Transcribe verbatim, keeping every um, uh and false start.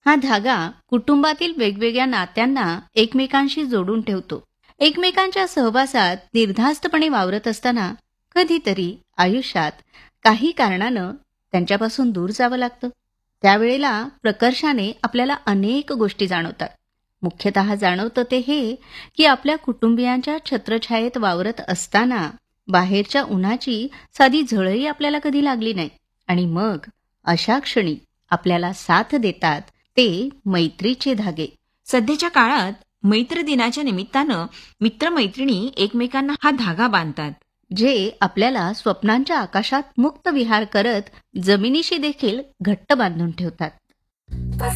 हा धागा कुटुंबातील वेगवेगळ्या नात्यांना एकमेकांशी जोडून ठेवतो. एकमेकांच्या सहवासात निर्धास्तपणे वावरत असताना कधीतरी आयुष्यात काही कारणानं त्यांच्यापासून दूर जावं लागतं. त्यावेळेला प्रकर्षाने आपल्याला अनेक गोष्टी जाणवतात. मुख्यतः जाणवतं ते हे की आपल्या कुटुंबियांच्या छत्रछायेत वावरत असताना बाहेरच्या उन्हाची साधी झळही आपल्याला कधी लागली नाही. आणि मग अशा क्षणी आपल्याला साथ देतात ते मैत्रीचे धागे. सध्याच्या काळात मैत्र दिनाच्या निमित्तानं मित्रमैत्रिणी एकमेकांना हा धागा बांधतात, जे आपल्याला स्वप्नांच्या आकाशात मुक्त विहार करत जमिनीशी देखील घट्ट बांधून ठेवतात.